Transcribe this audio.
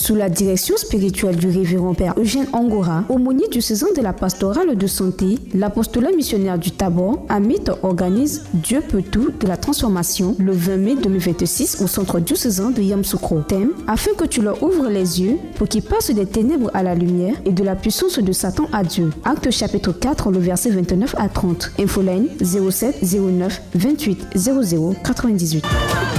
Sous la direction spirituelle du révérend Père Eugène Angora, aumônier diocésain de la pastorale de santé, l'apostolat missionnaire du Tabor, AMIT organise Dieu peut tout de la transformation le 20 mai 2026 au centre diocésain de Yamoussoukro. Thème, afin que tu leur ouvres les yeux pour qu'ils passent des ténèbres à la lumière et de la puissance de Satan à Dieu. Acte chapitre 4, le verset 29 à 30. Infoline 07 09 28 00 98.